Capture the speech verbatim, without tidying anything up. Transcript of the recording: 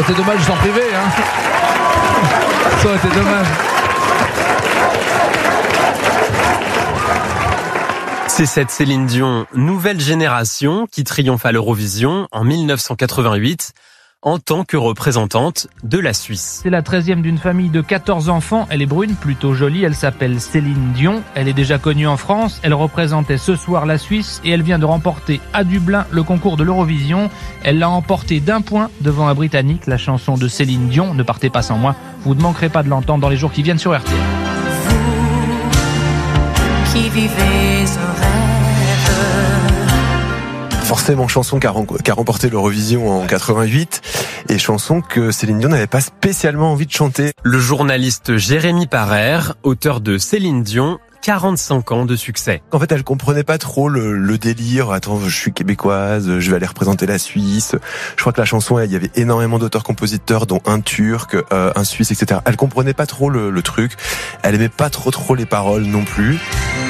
aurait été dommage de s'en priver, hein. Ça aurait été dommage. C'est cette Céline Dion, nouvelle génération, qui triomphe à l'Eurovision en mille neuf cent quatre-vingt-huit en tant que représentante de la Suisse. C'est la treizième d'une famille de quatorze enfants. Elle est brune, plutôt jolie. Elle s'appelle Céline Dion. Elle est déjà connue en France. Elle représentait ce soir la Suisse et elle vient de remporter à Dublin le concours de l'Eurovision. Elle l'a emporté d'un point devant un Britannique. La chanson de Céline Dion, Ne partez pas sans moi, vous ne manquerez pas de l'entendre dans les jours qui viennent sur R T L. Vous qui vivez un rêve. Forcément, chanson qui a, qui a remporté l'Eurovision en quatre-vingt-huit et chanson que Céline Dion n'avait pas spécialement envie de chanter. Le journaliste Jérémy Parère, auteur de Céline Dion, quarante-cinq ans de succès. En fait, elle comprenait pas trop le, le délire. Attends, je suis québécoise, je vais aller représenter la Suisse. Je crois que la chanson, il y avait énormément d'auteurs-compositeurs, dont un Turc, euh, un Suisse, et cetera. Elle comprenait pas trop le, le truc. Elle aimait pas trop trop les paroles non plus.